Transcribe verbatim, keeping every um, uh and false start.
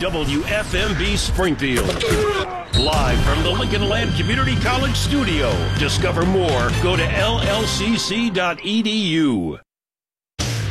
W F M B Springfield. Live from the Lincoln Land Community College studio. Discover more. Go to L L C C dot E D U.